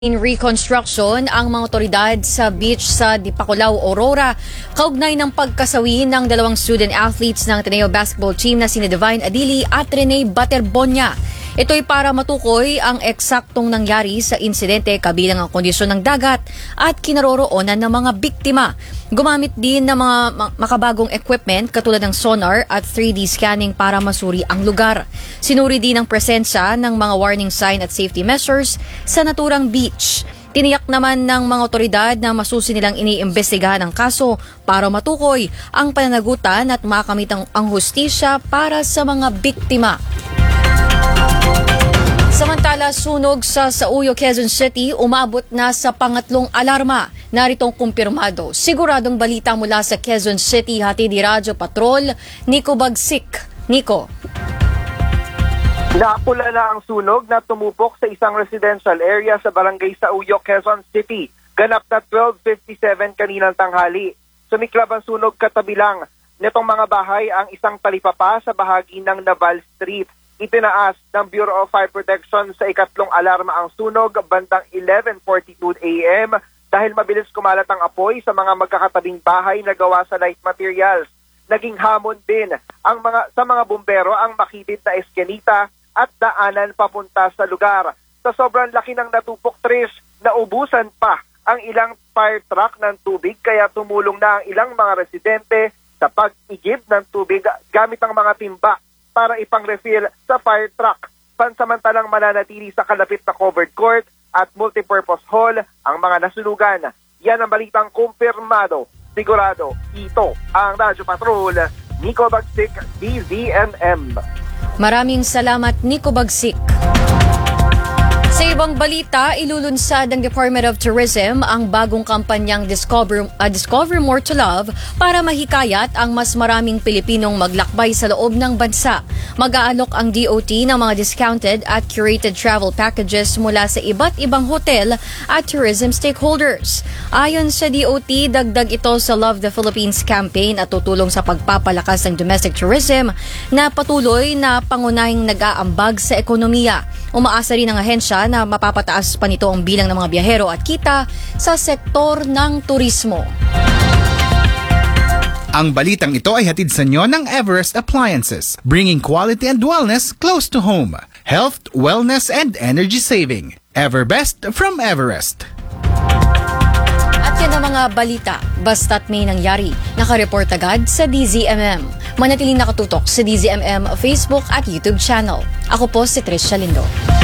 In reconstruction, ang mga otoridad sa beach sa Dipakulaw, Aurora, kaugnay ng pagkasawi ng dalawang student athletes ng Ateneo basketball team na sina Divine Adili at Rene Baterbonia. Ito'y para matukoy ang eksaktong nangyari sa insidente kabilang ang kondisyon ng dagat at kinaroroonan ng mga biktima. Gumamit din ng mga makabagong equipment katulad ng sonar at 3D scanning para masuri ang lugar. Sinuri din ang presensya ng mga warning sign at safety measures sa naturang beach. Tiniyak naman ng mga otoridad na masusi nilang iniimbestigahan ang kaso para matukoy ang pananagutan at makamit ang hustisya para sa mga biktima. Samantala, sunog sa Sauyo, Quezon City, umabot na sa pangatlong alarma. Naritong kumpirmado. Siguradong balita mula sa Quezon City, hatid ni Radyo Patrol, Nico Bagsik. Nico. Napula na ang sunog na tumupok sa isang residential area sa barangay Sauyo, Quezon City. Ganap na 12:57 kaninang tanghali. Sumiklab ang sunog katabi lang nitong mga bahay ang isang talipapa sa bahagi ng Naval Street. Itinaas ng Bureau of Fire Protection sa ikatlong alarma ang sunog bandang 11:42 a.m. dahil mabilis kumalat ang apoy sa mga magkakatabing bahay na gawa sa light materials. Naging hamon din sa mga bumbero ang makitid na eskenita at daanan papunta sa lugar. Sa sobrang laki ng natupok, Trish, naubusan pa ang ilang fire truck ng tubig kaya tumulong na ang ilang mga residente sa pag-igib ng tubig gamit ang mga timba para ipang-refill sa fire truck. Pansamantalang mananatili sa kalapit na covered court at multipurpose hall ang mga nasunugan. Yan ang balitang kumpirmado. Sigurado, ito ang Radyo Patrol, Nico Bagsik, DZMM. Maraming salamat, Nico Bagsik. Sa ibang balita, ilulunsad ng Department of Tourism ang bagong kampanyang Discover More to Love para mahikayat ang mas maraming Pilipinong maglakbay sa loob ng bansa. Mag-aalok ang DOT ng mga discounted at curated travel packages mula sa iba't ibang hotel at tourism stakeholders. Ayon sa DOT, dagdag ito sa Love the Philippines campaign at tutulong sa pagpapalakas ng domestic tourism na patuloy na pangunahing nag-aambag sa ekonomiya. Umaasa rin ang ahensya na mapapataas pa nito ang bilang ng mga biyahero at kita sa sektor ng turismo. Ang balitang ito ay hatid sa inyo ng Everest Appliances, bringing quality and wellness close to home. Health, wellness, and energy saving. Everbest from Everest. At yan ang mga balita, basta't may nangyari. Nakareport agad sa DZMM. Manatiling nakatutok sa DZMM Facebook at YouTube channel. Ako po si Tricia Lindo.